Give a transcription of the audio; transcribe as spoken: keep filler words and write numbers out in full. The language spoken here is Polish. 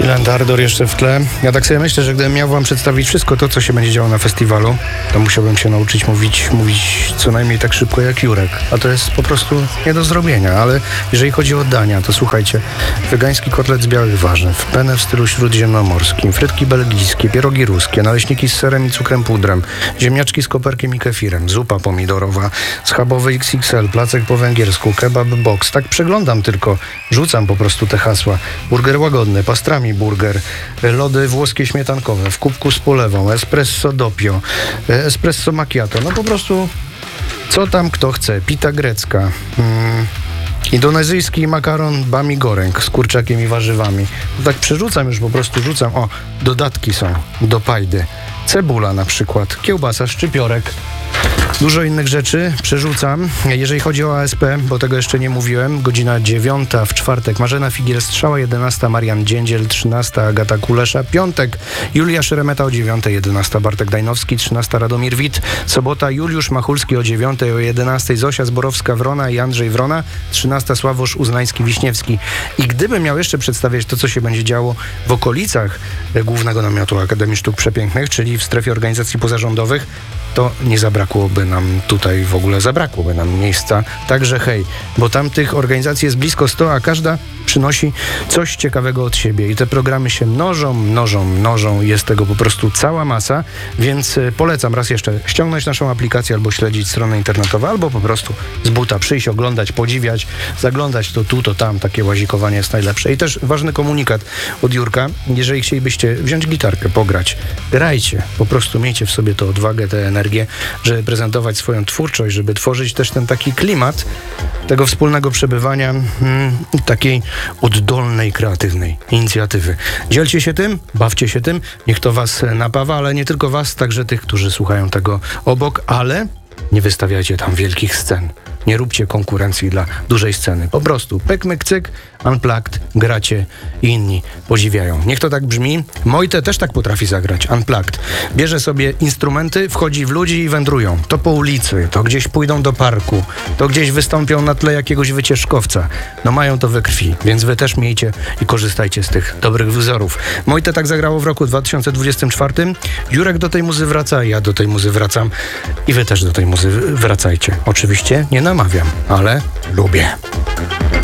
Silent Ardor jeszcze w tle. Ja tak sobie myślę, że gdybym miał wam przedstawić wszystko to, co się będzie działo na festiwalu, to musiałbym się nauczyć mówić, mówić co najmniej tak szybko jak Jurek. A to jest po prostu nie do zrobienia, ale jeżeli chodzi o dania, to słuchajcie, wegański kotlet z białych warzyw, penne w stylu śródziemnomorskim, frytki belgijskie, pierogi ruskie, naleśniki z serem i cukrem pudrem, ziemniaczki z koperkiem i kefirem, zupa pomidorowa, schabowy X X L, placek po węgiersku, kebab box. Tak przeglądam tylko, rzucam po prostu te hasła. Burger łagodny, pastrami burger, lody włoskie śmietankowe, w kubku z polewą, espresso doppio, espresso macchiato. No po prostu co tam kto chce. Pita grecka, mm, indonezyjski makaron bami goreng z kurczakiem i warzywami. No tak przerzucam już, po prostu rzucam. O, dodatki są do pajdy. Cebula na przykład, kiełbasa, szczypiorek. Dużo innych rzeczy przerzucam. Jeżeli chodzi o A S P, bo tego jeszcze nie mówiłem, godzina dziewiąta w czwartek Marzena Figiel-Strzała, jedenasta Marian Dziędziel, trzynasta Agata Kulesza, piątek Julia Szeremeta o dziewiątej, jedenasta Bartek Dajnowski, trzynasta Radomir Wit, sobota Juliusz Machulski o dziewiątej, o jedenastej Zosia Zborowska-Wrona i Andrzej Wrona, trzynasta Sławosz Uznański-Wiśniewski. I gdybym miał jeszcze przedstawiać to, co się będzie działo w okolicach Głównego Namiotu Akademii Sztuk Przepięknych, czyli w strefie organizacji pozarządowych, to nie zabrakłoby nam tutaj, w ogóle zabrakłoby nam miejsca. Także hej, bo tam tych organizacji jest blisko sto, a każda przynosi coś ciekawego od siebie i te programy się mnożą, mnożą, mnożą. Jest tego po prostu cała masa, więc polecam raz jeszcze ściągnąć naszą aplikację albo śledzić strony internetowe, albo po prostu z buta przyjść, oglądać, podziwiać, zaglądać to tu, to tam. Takie łazikowanie jest najlepsze. I też ważny komunikat od Jurka. Jeżeli chcielibyście wziąć gitarkę, pograć, grajcie. Po prostu miejcie w sobie tę odwagę, tę energię, żeby prezentować swoją twórczość, żeby tworzyć też ten taki klimat tego wspólnego przebywania, mm, takiej oddolnej, kreatywnej inicjatywy. Dzielcie się tym, bawcie się tym, niech to was napawa, ale nie tylko was, także tych, którzy słuchają tego obok, ale nie wystawiajcie tam wielkich scen. Nie róbcie konkurencji dla dużej sceny. Po prostu pyk, myk, cyk, unplugged, gracie i inni podziwiają. Niech to tak brzmi. Mojte też tak potrafi zagrać, unplugged. Bierze sobie instrumenty, wchodzi w ludzi i wędrują. To po ulicy, to gdzieś pójdą do parku, to gdzieś wystąpią na tle jakiegoś wycieczkowca. No mają to we krwi, więc wy też miejcie i korzystajcie z tych dobrych wzorów. Mojte tak zagrało w roku dwa tysiące dwudziestym czwartym. Jurek do tej muzy wraca, ja do tej muzy wracam i wy też do tej muzy wracajcie. Oczywiście nie namawiam, ale lubię.